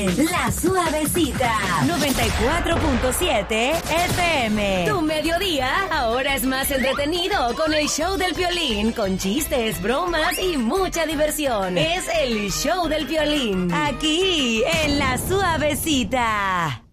es La Suavecita 94.7 FM. Tu mediodía ahora es más entretenido con el show del Piolín, con chistes, bromas y mucha diversión. Es el show del Piolín, aquí en La Suavecita.